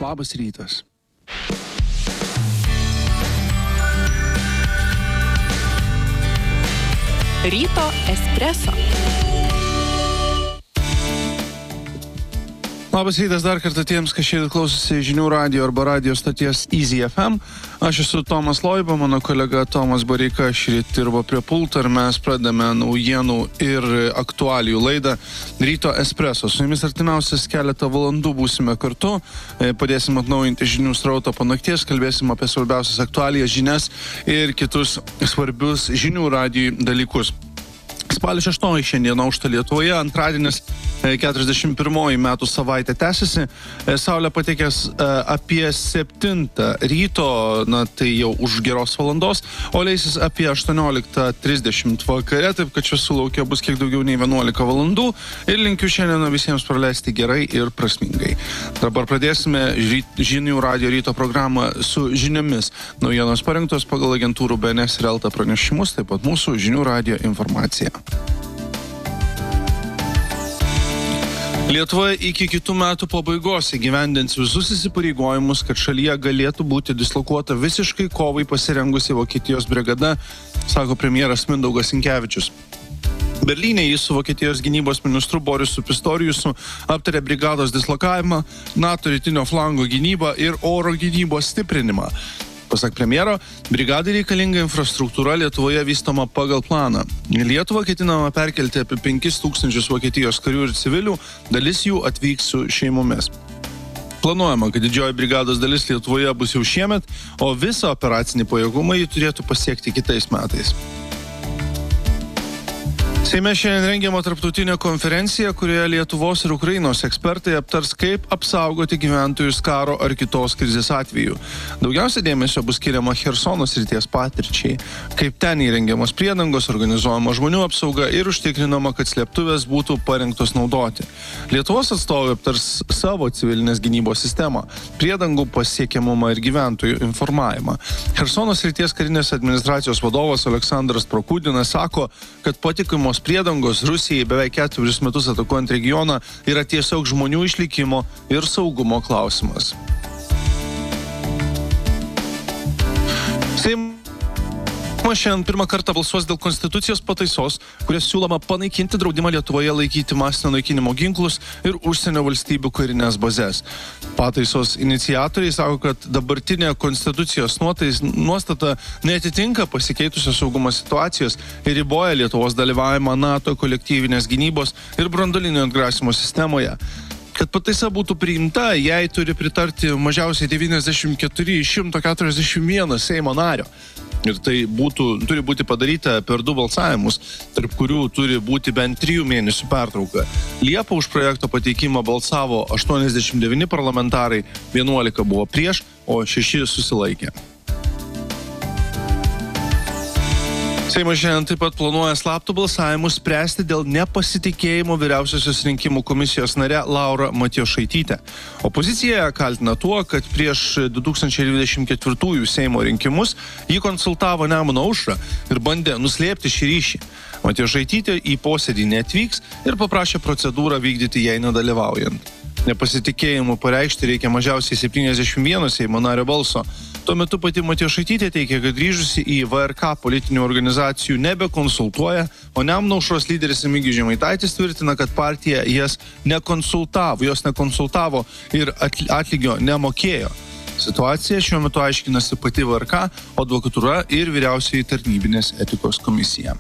Labas rytas. Ryto espreso. Labas rytas dar kartą tiems, kas šiandien klausosi žinių radijo arba radijo stoties Easy FM. Aš esu Tomas Loiba, mano kolega Tomas Bareika šįryt dirbo prie pulto ir mes pradame naujienų ir aktualijų laidą Ryto espreso. Su jumis artimiausias keletą valandų būsime kartu, padėsim atnaujinti žinių srautą po nakties, kalbėsim apie svarbiausias aktualijas, žinias ir kitus svarbius žinių radijų dalykus. Spalio 6 šiandien aušta Lietuvoje, antradienis 41 metų savaitė tęsiasi, saulė patekęs apie 7 ryto, tai jau už geros valandos, o leisis apie 18:30 vakare, taip kad šviesų lauke bus kiek daugiau nei 11 valandų ir linkiu šiandien visiems praleisti gerai ir prasmingai. Dabar pradėsime žinių radijo ryto programą su žiniomis. Naujienos parengtos pagal agentūrų BNS ir LT pranešimus, taip pat mūsų žinių radijo informacija. Lietuva iki kitų metų pabaigos įgyvendins visus įsipareigojimus, kad šalyje galėtų būti dislokuota visiškai kovai pasirengusi Vokietijos brigada, sako premjeras Mindaugas Sinkevičius. Berlyne jis su Vokietijos gynybos ministru Borisu Pistoriusu aptarė brigados dislokavimą, NATO rytinio flango gynybą ir oro gynybos stiprinimą. Pasak premjero, brigadai reikalinga infrastruktūra Lietuvoje vystoma pagal planą. Į Lietuvą ketinama perkelti apie 5000 Vokietijos karių ir civilių, dalis jų atvyks su šeimomis. Planuojama, kad didžioji brigados dalis Lietuvoje bus jau šiemet, o visą operacinį pajėgumą jį turėtų pasiekti kitais metais. Seime šiandien rengiama tarptautinė konferencija, kurioje Lietuvos ir Ukrainos ekspertai aptars, kaip apsaugoti gyventojus karo ar kitos krizės atveju. Daugiausia dėmesio bus skiriama Chersono srities patirčiai, kaip ten įrengiamos priedangos, organizuojama žmonių apsauga ir užtikrinama, kad slėptuvės būtų parengtos naudoti. Lietuvos atstovai aptars savo civilinės gynybos sistemą, priedangų pasiekiamumą ir gyventojų informavimą. Chersono srities karinės administracijos vadovas Aleksandras Prokudinas sako, kad patikimos priedangos Rusijai beveik 4 metus atakuojant regioną yra tiesiog žmonių išlikimo ir saugumo klausimas. Šiandien pirmą kartą balsuos dėl konstitucijos pataisos, kurias siūloma panaikinti draudimą Lietuvoje laikyti masinio naikinimo ginklus ir užsienio valstybių karinės bazės. Pataisos iniciatoriai sako, kad dabartinė konstitucijos nuostata neatitinka pasikeitusios saugumo situacijos ir riboja Lietuvos dalyvavimą NATO kolektyvinės gynybos ir branduolinio atgrasymo sistemoje. Kad pataisa būtų priimta, jai turi pritarti mažiausiai 94 iš 141 Seimo nario. Ir tai turi būti padaryta per 2 balsavimus, tarp kurių turi būti bent 3 mėnesių pertrauka. Liepą už projekto pateikimą balsavo 89 parlamentarai, 11 buvo prieš, o 6 susilaikė. Seimas šiandien taip pat planuoja slaptų balsavimų spręsti dėl nepasitikėjimo Vyriausiosios rinkimų komisijos nare Laura Matjošaitytė. Opozicija kaltina tuo, kad prieš 2024 Seimo rinkimus jį konsultavo Nemuno aušrą ir bandė nuslėpti šį ryšį. Matjošaitytė į posėdį neatvyks ir paprašė procedūrą vykdyti jai nedalyvaujant. Nepasitikėjimu pareikšti reikia mažiausiai 71 Seimo nario balso. Tuo metu pati Matjošaitytė teigia, kad grįžusi į VRK politinių organizacijų nebekonsultuoja, o Nemuno aušros lyderis Remigijus Žemaitaitis tvirtina, kad partija jos nekonsultavo ir atlygio nemokėjo. Situaciją šiuo metu aiškinasi pati VRK, advokatūra ir vyriausioji tarnybinės etikos komisija.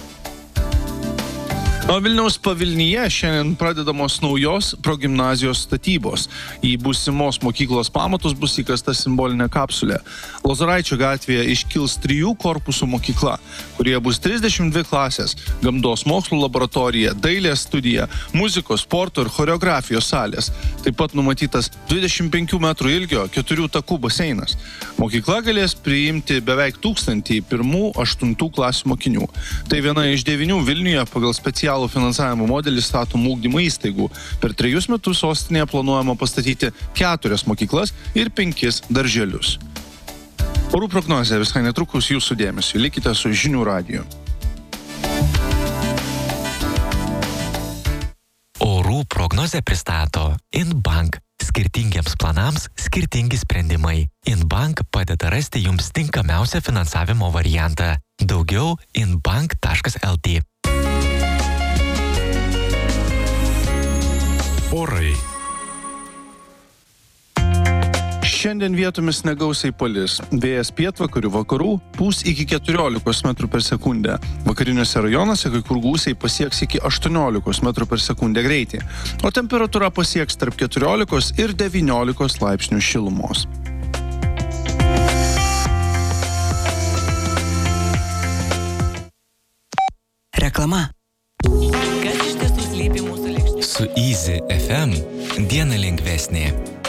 Vilniaus pavilnyje šiandien pradedamos naujos progimnazijos statybos. Į būsimos mokyklos pamatus bus įkasta simbolinė kapsulė. Lozoraičio gatvėje iškils 3 korpusų mokykla, kurie bus 32 klasės, gamtos mokslų laboratorija, dailės studija, muzikos, sporto ir choreografijos salės. Taip pat numatytas 25 metrų ilgio 4 takų baseinas. Mokykla galės priimti beveik 1000 1-8 klasių mokinių. Tai viena iš 9 Vilniuje pagal specialų finansavimo modelį statomų ugdymo įstaigų. Per 3 metus sostinėje planuojama pastatyti 4 mokyklas ir 5 darželius. Orų prognozė visai netrukus jūsų dėmesio. Likite su žinių radiju. Orų prognozę pristato Inbank. Skirtingiems planams skirtingi sprendimai. Inbank padeda rasti jums tinkamiausią finansavimo variantą. Daugiau inbank.lt. Orai. Šiandien vietomis negausiai palis. Vėjas pietvakarių vakarų pūs iki 14 metrų per sekundę. Vakariniuose rajonuose kai kur gūsiai pasieks iki 18 metrų per sekundę greitį. O temperatūra pasieks tarp 14 ir 19 laipsnių šilumos. Reklama. Kas iš tiesų slypi mūsų lėkštėje? Su Easy FM diena lengvesnė.